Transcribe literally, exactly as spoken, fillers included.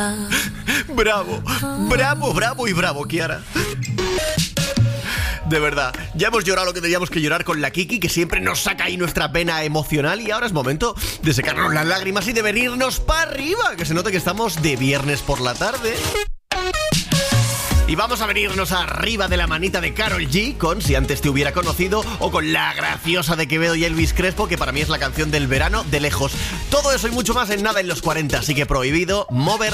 Bravo, bravo, bravo y bravo, Kiara. De verdad, ya hemos llorado lo que teníamos que llorar con la Kiki, que siempre nos saca ahí nuestra pena emocional, y ahora es momento de secarnos las lágrimas y de venirnos para arriba, que se note que estamos de viernes por la tarde. Y vamos a venirnos arriba de la manita de Karol G con Si antes te hubiera conocido, o con La graciosa de Quevedo y Elvis Crespo, que para mí es la canción del verano de lejos. Todo eso y mucho más en nada en los cuarenta, así que prohibido mover